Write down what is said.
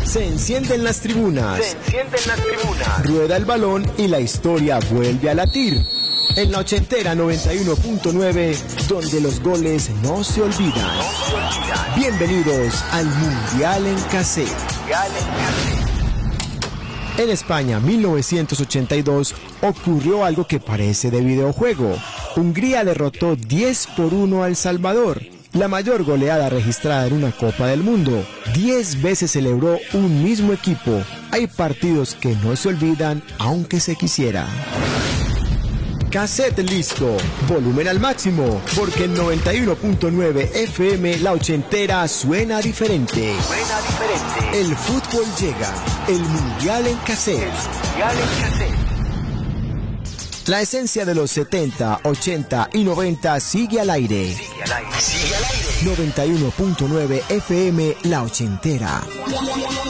Se encienden las tribunas. Rueda el balón y la historia vuelve a latir. En la ochentera 91.9, donde los goles no se olvidan. Bienvenidos al Mundial en Cassette. En España, 1982, ocurrió algo que parece de videojuego. Hungría derrotó 10-1 a El Salvador, la mayor goleada registrada en una Copa del Mundo. 10 veces celebró un mismo equipo. Hay partidos que no se olvidan, aunque se quisiera. Cassette listo, volumen al máximo, porque en 91.9 FM la ochentera suena diferente. El fútbol llega, el Mundial en Cassette. La esencia de los 70, 80 y 90 sigue al aire. 91.9 FM la ochentera.